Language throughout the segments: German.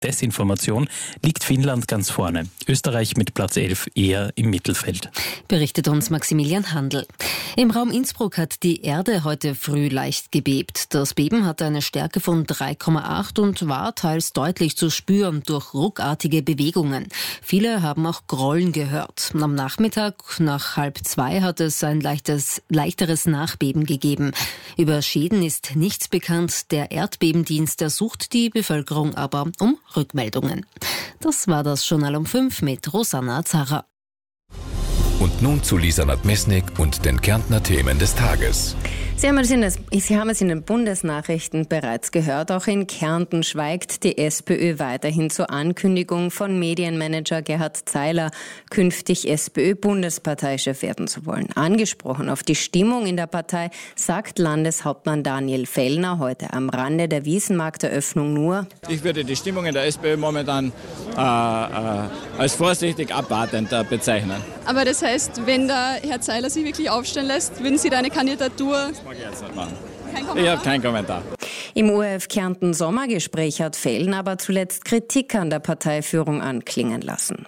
Desinformation liegt Finnland ganz vorne. Österreich mit Platz 11 eher im Mittelfeld. Berichtet uns Maximilian Handl. Im Raum Innsbruck hat die Erde heute früh leicht gebebt. Das Beben hatte eine Stärke von 3,8 und war teils deutlich zu spüren durch ruckartige Bewegungen. Viele haben auch Grollen gehört. Am Nachmittag nach 1:30 hat es ein leichteres Nachbeben gegeben. Über Schäden ist nichts bekannt. Der Erdbebendienst ersucht die Bevölkerung aber um Rückmeldungen. Das war das Journal um 5 mit Rosanna Zarra. Und nun zu Lisa Nadmesnik und den Kärntner Themen des Tages. Sie haben es in den Bundesnachrichten bereits gehört. Auch in Kärnten schweigt die SPÖ weiterhin zur Ankündigung von Medienmanager Gerhard Zeiler, künftig SPÖ-Bundesparteichef werden zu wollen. Angesprochen auf die Stimmung in der Partei sagt Landeshauptmann Daniel Fellner heute am Rande der Wiesenmarkteröffnung nur: Ich würde die Stimmung in der SPÖ momentan als vorsichtig abwartend bezeichnen. Aber das heißt, wenn der Herr Zeiler sich wirklich aufstellen lässt, würden Sie da eine Kandidatur... Das mag ich jetzt nicht machen. Ich habe keinen Kommentar. Im ORF Kärnten Sommergespräch hat Fellner aber zuletzt Kritik an der Parteiführung anklingen lassen.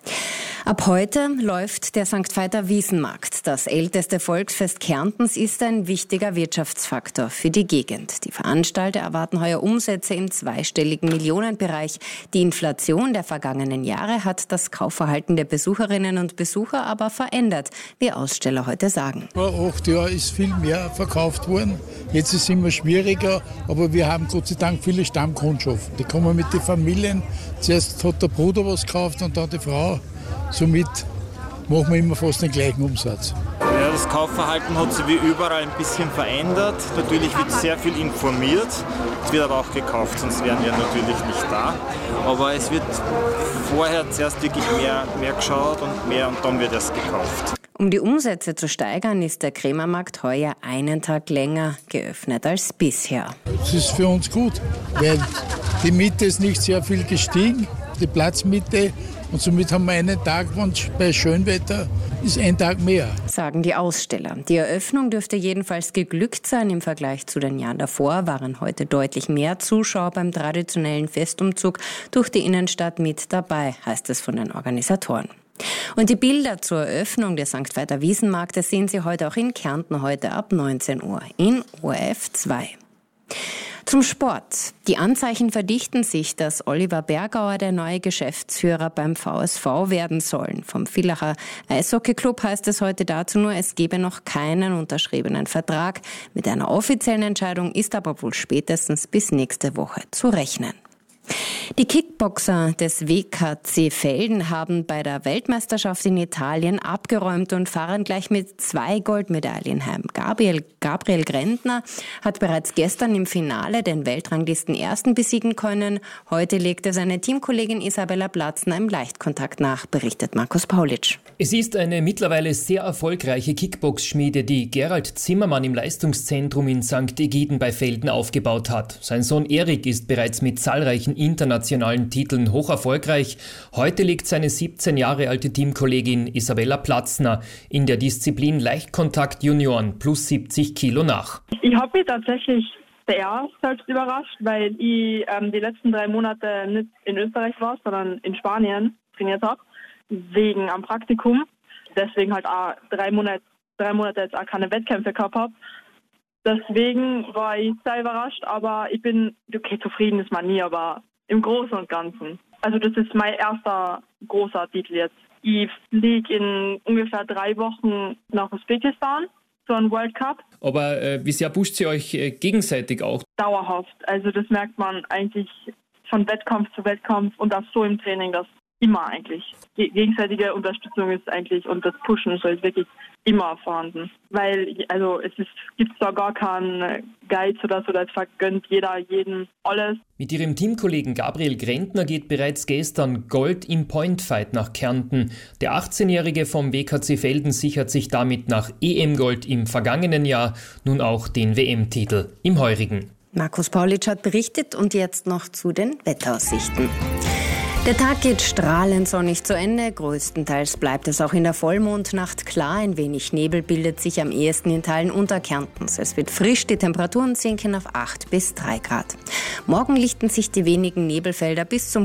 Ab heute läuft der St. Veiter Wiesenmarkt. Das älteste Volksfest Kärntens ist ein wichtiger Wirtschaftsfaktor für die Gegend. Die Veranstalter erwarten heuer Umsätze im zweistelligen Millionenbereich. Die Inflation der vergangenen Jahre hat das Kaufverhalten der Besucherinnen und Besucher aber verändert, wie Aussteller heute sagen. Vor 8 Jahren ist viel mehr verkauft worden. Jetzt ist es immer schwieriger, aber wir haben Gott sei Dank viele Stammkundschaften. Die kommen mit den Familien. Zuerst hat der Bruder was gekauft und dann die Frau. Somit machen wir immer fast den gleichen Umsatz. Ja, das Kaufverhalten hat sich wie überall ein bisschen verändert. Natürlich wird sehr viel informiert, es wird aber auch gekauft, sonst wären wir natürlich nicht da. Aber es wird vorher zuerst wirklich mehr geschaut und dann wird erst gekauft. Um die Umsätze zu steigern, ist der Krämermarkt heuer einen Tag länger geöffnet als bisher. Das ist für uns gut, weil die Miete ist nicht sehr viel gestiegen, die Platzmiete. Und somit haben wir einen Tag, bei Schönwetter ist ein Tag mehr. Sagen die Aussteller. Die Eröffnung dürfte jedenfalls geglückt sein. Im Vergleich zu den Jahren davor waren heute deutlich mehr Zuschauer beim traditionellen Festumzug durch die Innenstadt mit dabei, heißt es von den Organisatoren. Und die Bilder zur Eröffnung des St. Veiter Wiesenmarktes sehen Sie heute auch in Kärnten, heute ab 19 Uhr in ORF 2. Zum Sport. Die Anzeichen verdichten sich, dass Oliver Bergauer der neue Geschäftsführer beim VSV werden soll. Vom Villacher Eishockeyclub heißt es heute dazu nur, es gebe noch keinen unterschriebenen Vertrag. Mit einer offiziellen Entscheidung ist aber wohl spätestens bis nächste Woche zu rechnen. Die Kickboxer des WKC Velden haben bei der Weltmeisterschaft in Italien abgeräumt und fahren gleich mit 2 Goldmedaillen heim. Gabriel Grentner hat bereits gestern im Finale den Weltranglisten-Ersten besiegen können. Heute legte seine Teamkollegin Isabella Platzner im Leichtkontakt nach, berichtet Markus Paulitsch. Es ist eine mittlerweile sehr erfolgreiche Kickbox-Schmiede, die Gerald Zimmermann im Leistungszentrum in St. Egiden bei Velden aufgebaut hat. Sein Sohn Erik ist bereits mit zahlreichen internationalen Titeln hoch erfolgreich. Heute legt seine 17 Jahre alte Teamkollegin Isabella Platzner in der Disziplin Leichtkontakt Junioren plus 70 Kilo nach. Ich habe mich tatsächlich sehr selbst überrascht, weil ich die letzten 3 Monate nicht in Österreich war, sondern in Spanien trainiert habe, wegen am Praktikum. Deswegen halt auch 3 Monate jetzt auch keine Wettkämpfe gehabt habe. Deswegen war ich sehr überrascht, aber ich bin, okay, zufrieden ist man nie, aber im Großen und Ganzen. Also das ist mein erster großer Titel jetzt. Ich fliege in ungefähr 3 Wochen nach Usbekistan zu einem World Cup. Aber wie sehr pusht ihr euch gegenseitig auch? Dauerhaft. Also das merkt man eigentlich von Wettkampf zu Wettkampf und das so im Training, das immer eigentlich. Die gegenseitige Unterstützung ist eigentlich und das Pushen ist halt wirklich immer vorhanden. Weil gibt da gar keinen Geiz oder so, das vergönnt jeder jedem alles. Mit ihrem Teamkollegen Gabriel Grentner geht bereits gestern Gold im Pointfight nach Kärnten. Der 18-Jährige vom WKC Velden sichert sich damit nach EM-Gold im vergangenen Jahr nun auch den WM-Titel im heurigen. Markus Paulitsch hat berichtet und jetzt noch zu den Wetteraussichten. Der Tag geht strahlend sonnig zu Ende. Größtenteils bleibt es auch in der Vollmondnacht klar. Ein wenig Nebel bildet sich am ehesten in Teilen Unterkärntens. Es wird frisch, die Temperaturen sinken auf 8 bis 3 Grad. Morgen lichten sich die wenigen Nebelfelder bis zum